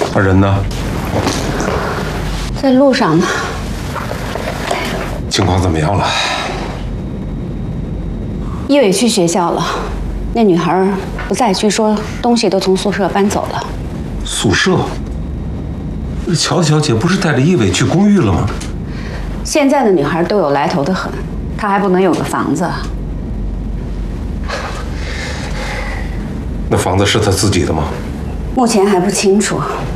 他人呢？ 在路上呢。 情况怎么样了？ 一伟去学校了，那女孩不在，据说东西都从宿舍搬走了。 宿舍？乔小姐不是带着一伟去公寓了吗？ 现在的女孩都有来头的很，她还不能有个房子？ 那房子是她自己的吗？ 目前还不清楚，